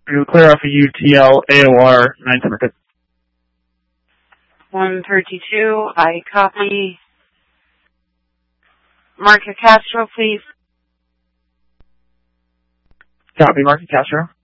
We will clear off a UTL AOR 900. 132, I copy. Market Castro, please. Copy, Market Castro.